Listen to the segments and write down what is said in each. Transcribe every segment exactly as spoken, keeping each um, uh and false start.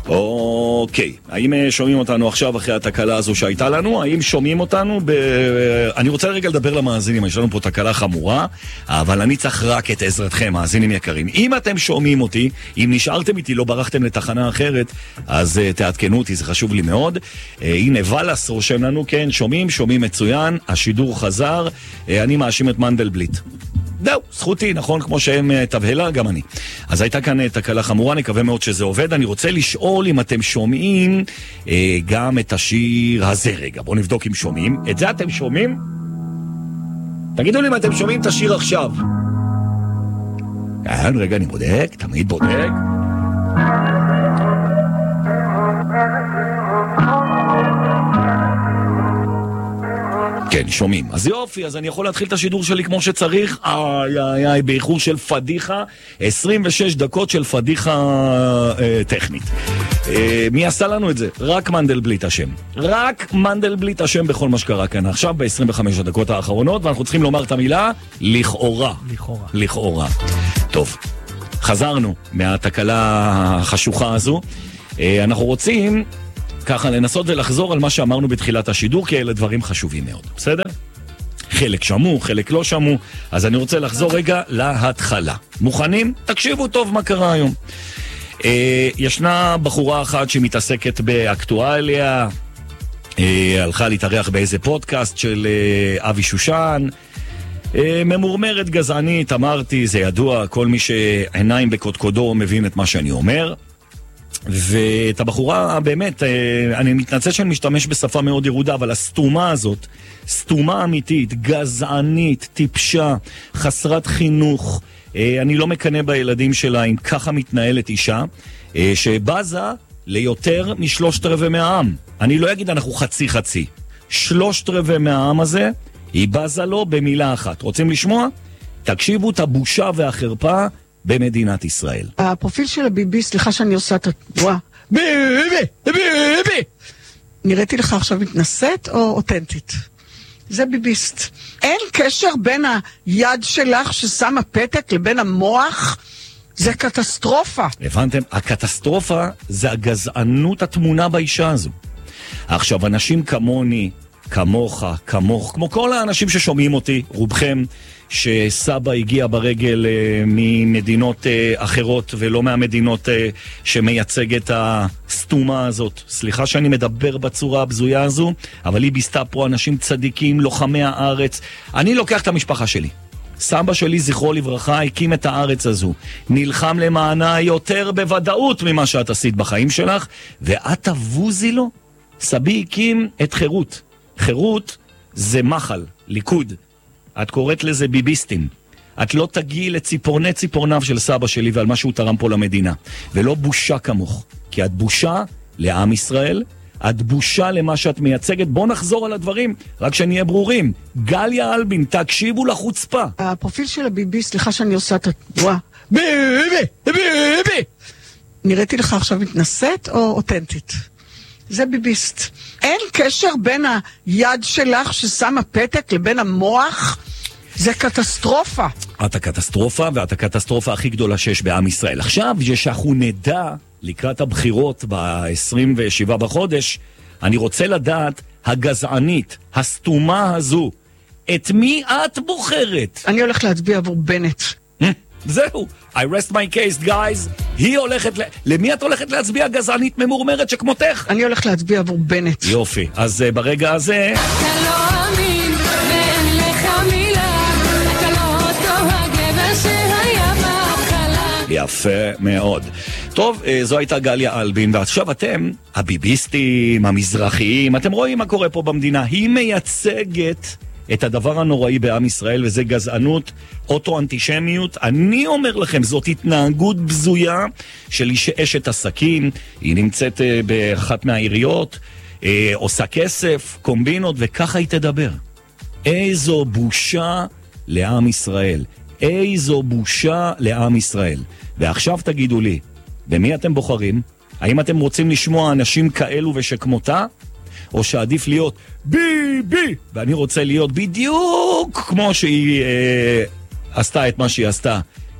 אוקיי, האם שומעים אותנו עכשיו אחרי התקלה הזו שהייתה לנו? האם שומעים אותנו ב... אני רוצה רגע לדבר למאזינים, יש לנו פה תקלה חמורה, אבל אני צריך רק את עזרתכם, מאזינים יקרים. אם אתם שומעים אותי, אם נשארתם איתי, לא ברחתם לתחנה אחרת, אז uh, תעדכנו אותי, זה חשוב לי מאוד. Uh, הנה ולס רושם לנו, כן, שומעים, שומעים מצוין, השידור חזר, uh, אני מאשים את מנדלבליט. זהו, זכותי, נכון, כמו שהם תבהלה, גם אני. אז הייתה כאן תקלה חמורה, נקווה מאוד שזה עובד. אני רוצה לשאול אם אתם שומעים אה, גם את השיר הזה רגע. בואו נבדוק אם שומעים. את זה אתם שומעים? תגידו לי אם אתם שומעים את השיר עכשיו. כן, רגע, אני בודק, תמיד בודק. כן, שומעים. אז יופי, אז אני יכול להתחיל את השידור שלי כמו שצריך. איי, איי, איי, באיחור של פדיחה. עשרים ושש דקות של פדיחה אה, טכנית. אה, מי עשה לנו את זה? רק מנדלבליט השם. רק מנדלבליט השם בכל מה שקרה כאן. עכשיו ב-עשרים וחמש הדקות האחרונות, ואנחנו צריכים לומר את המילה לכאורה. לכאורה. לכאורה. טוב, חזרנו מהתקלה החשוכה הזו. אה, אנחנו רוצים... ככה לנסות ולחזור על מה שאמרנו בתחילת השידור, כי אלה דברים חשובים מאוד, בסדר? חלק שמעו, חלק לא שמעו, אז אני רוצה לחזור רגע להתחלה. מוכנים? תקשיבו טוב מה קרה היום. אה, ישנה בחורה אחת שמתעסקת באקטואליה, אה, הלכה להתארח באיזה פודקאסט של אה, אבי שושן, אה, ממורמרת גזענית, אמרתי, זה ידוע, כל מי שעיניים בקודקודו מבין את מה שאני אומר, ואת הבחורה באמת, אני מתנצל שאני משתמש בשפה מאוד ירודה, אבל הסתומה הזאת, סתומה אמיתית, גזענית, טיפשה, חסרת חינוך, אני לא מקנה בילדים שלה אם ככה מתנהלת אישה, שבזה ליותר משלושת רבעי מהעם. אני לא אגיד אנחנו חצי חצי. שלושת רבעי מהעם הזה, היא בזה לו במילה אחת. רוצים לשמוע? תקשיבו את הבושה והחרפה, במדינת ישראל. הפרופיל של הביבי, סליחה שאני עושה את התנועה. ביבי, ביבי. נראיתי לך עכשיו מתנשאת או אותנטית? זה ביביסט. אין קשר בין היד שלך ששמה פתק לבין המוח. זה קטסטרופה. הבנתם? הקטסטרופה זה הגזענות התמונה באישה הזו. עכשיו, אנשים כמוני, כמוך, כמוך, כמו כל האנשים ששומעים אותי, רובכם, שסבא הגיע ברגל uh, ממדינות uh, אחרות ולא מהמדינות uh, שמייצג את הסתומה הזאת. סליחה שאני מדבר בצורה הבזויה הזו, אבל היא ביסתה פה אנשים צדיקים, לוחמי הארץ. אני לוקח את המשפחה שלי. סבא שלי, זכרו לברכה, הקים את הארץ הזו. נלחם למענה יותר בוודאות ממה שאת עשית בחיים שלך, ואת תבוזי לו. סבי הקים את חירות. חירות זה מחל, ליכוד. את קוראת לזה ביביסטים. את לא תגיעי לציפורני ציפורניו של סבא שלי ועל מה שהוא תרם פה למדינה. ולא בושה כמוך. כי את בושה לעם ישראל, את בושה למה שאת מייצגת. בוא נחזור על הדברים, רק שנהיה ברורים. גליה אלבין, תקשיבו לחוצפה. הפרופיל של הביבי, סליחה שאני עושה את התנועה. ביבי, ביבי. נראיתי לך עכשיו מתנשאת או אותנטית? זה ביביסט. אין קשר בין היד שלך ששמה פתק לבין המוח. זה קטסטרופה. את הקטסטרופה, ואת הקטסטרופה הכי גדולה שיש בעם ישראל. עכשיו, שאנחנו נדע לקראת הבחירות ב-עשרים ושבעה בחודש, אני רוצה לדעת, הגזענית, הסתומה הזו, את מי את בוחרת? אני הולך להצביע עבור בנט. זהו, I rest my case, guys. היא הולכת, ל... למי את הולכת להצביע גזענית ממורמרת שכמותך? אני הולך להצביע עבור בנט. יופי, אז uh, ברגע הזה... אתה לא אמין, ואין לך מילה, אתה לא אותו הגבר שהיה בהתחלה. יפה מאוד. טוב, uh, זו הייתה גליה אלבין, ועכשיו אתם, הביביסטים, המזרחיים, אתם רואים מה קורה פה במדינה. היא מייצגת... את הדבר הנוראי בעם ישראל, וזה גזענות, אוטו-אנטישמיות. אני אומר לכם, זאת התנהגות בזויה של איש אשת עסקים, היא נמצאת uh, באחת מהעיריות, uh, עושה כסף, קומבינות, וככה היא תדבר. איזו בושה לעם ישראל. איזו בושה לעם ישראל. ועכשיו תגידו לי, במי אתם בוחרים? האם אתם רוצים לשמוע אנשים כאלו ושכמותה? או שעדיף להיות בי בי, ואני רוצה להיות בדיוק כמו שהיא אה, עשתה את מה שהיא עשתה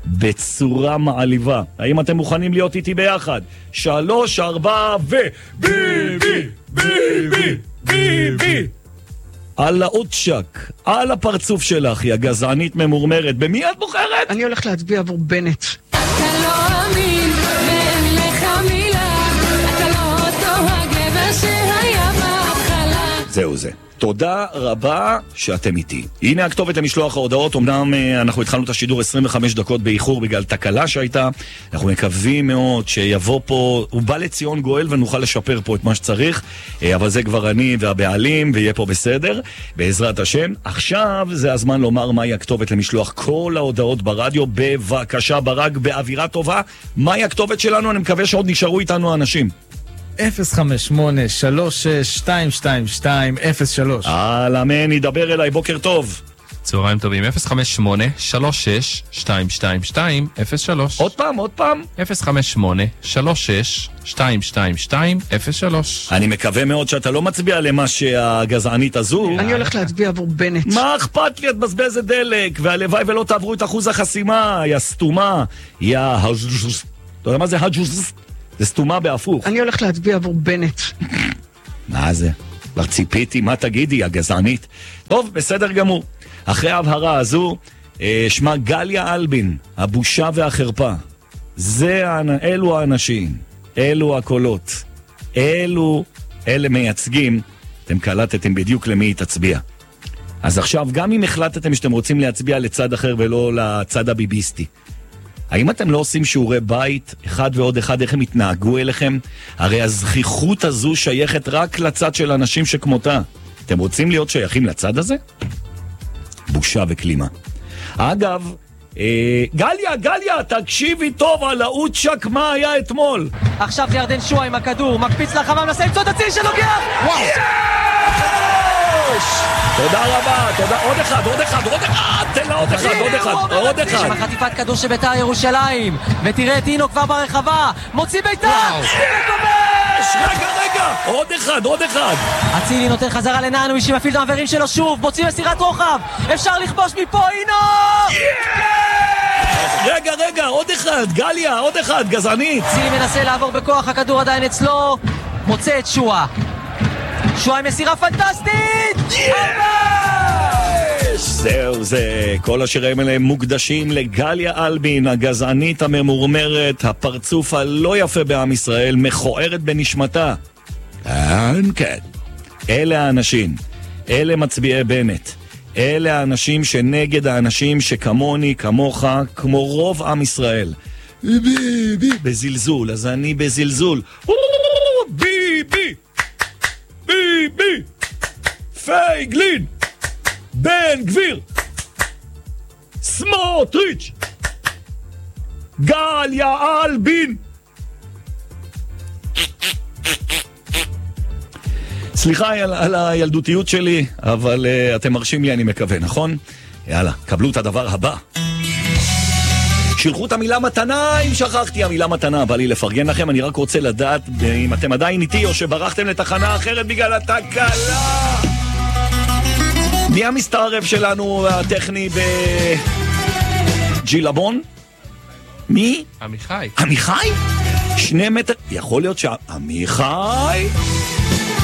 בצורה מעליבה. האם אתם מוכנים להיות איתי ביחד? שלוש, ארבע, ו... ביבי! ביבי! ביבי! על האוצ'ק, על הפרצוף שלך, היא הגזענית ממורמרת. במי את בוחרת? אני הולך להצביע עבור בנט. אתה לא אמין, ואין לך מילה, אתה לא אותו הגבר שהיה בהתחלה. זהו זה. תודה רבה שאתם איתי. הנה הכתובת למשלוח ההודעות. אמנם אנחנו התחלנו את השידור עשרים וחמש דקות באיחור בגלל תקלה שהייתה. אנחנו מקווים מאוד שיבוא פה, הוא בא לציון גואל ונוכל לשפר פה את מה שצריך, אבל זה כבר אני והבעלים ויהיה פה בסדר, בעזרת השם. עכשיו זה הזמן לומר מהי הכתובת למשלוח כל ההודעות ברדיו. בבקשה ברק, באווירה טובה, מהי הכתובת שלנו? אני מקווה שעוד נשארו איתנו אנשים. אפס חמש שמונה שלוש שש שתיים שתיים שתיים אפס שלוש. על אמן, ידבר אליי, בוקר טוב. צהריים טובים, אפס חמש שמונה שלוש שש שתיים שתיים שתיים אפס שלוש. עוד פעם, עוד פעם. אפס חמש שמונה שלוש שש שתיים שתיים שתיים אפס שלוש. אני מקווה מאוד שאתה לא מצביע למה שהגזענית הזו. אני הולך להצביע עבור בנט. מה אכפת לי? את בזבזת דלק, והלוואי ולא תעברו את אחוז החסימה, יא סתומה, יא הג'וז. אתה יודע מה זה הג'וז? זה סתומה בהפוך. אני הולך להצביע עבור בנט. מה זה? כבר ציפיתי, מה תגידי, הגזענית? טוב, בסדר גמור. אחרי ההבהרה הזו, אה, שמה גליה אלבין, הבושה והחרפה. זה, אלו האנשים, אלו הקולות, אלו, אלה מייצגים, אתם קלטתם בדיוק למי היא תצביע. אז עכשיו, גם אם החלטתם שאתם רוצים להצביע לצד אחר ולא לצד הביביסטי, האם אתם לא עושים שיעורי בית, אחד ועוד אחד, איך הם התנהגו אליכם? הרי הזכיחות הזו שייכת רק לצד של אנשים שכמותה. אתם רוצים להיות שייכים לצד הזה? בושה וכלימה. אגב, אה, גליה, גליה, תקשיבי טוב על האוצ'ק מה היה אתמול. עכשיו זה ירדן שועה עם הכדור, מקפיץ לחמה, מנסה למצוא את הציל שנוגח! וואו! תודה רבה, תודה, עוד אחד, עוד אחד, עוד אחד, תן לה עוד אחד, עוד אחד, עוד אחד. שם חטיפת כדור של בית"ר ירושלים, ותראה את אינו כבר ברחבה, מוציא בית"ר! וכובש! רגע, רגע, עוד אחד, עוד אחד. אצילי נותן חזרה לנענוי שמפעיל את המעברים שלו שוב, מוציא מסירת רוחב, אפשר לכבוש מפה, אינו! רגע, רגע, עוד אחד, גליה, עוד אחד, גזענית. אצילי מנסה לעבור בכוח, הכדור עדיין אצלו, מוצא את שועה. שועה עם מסירה פנטסטית! זהו זה, כל השירים האלה מוקדשים לגליה אלבין, הגזענית הממורמרת, הפרצוף הלא יפה בעם ישראל, מכוערת בנשמתה. כן, כן. אלה האנשים, אלה מצביעי בנט, אלה האנשים שנגד האנשים שכמוני, כמוך, כמו רוב עם ישראל. בי בי בזלזול, אז אני בזלזול. בי בי בי בי פייגלין בן גביר סמוטריץ' גליה אלבין. סליחה על, על הילדותיות שלי, אבל uh, אתם מרשים לי, אני מקווה, נכון? יאללה, קבלו את הדבר הבא. שילחו את המילה מתנה, אם שכחתי המילה מתנה, בא לי לפרגן לכם. אני רק רוצה לדעת אם אתם עדיין איתי או שברחתם לתחנה אחרת בגלל התקלה. מי המסתערב שלנו הטכני בג'ילבון? מי? עמיחי. עמיחי? שני מטר, יכול להיות שעמיחי?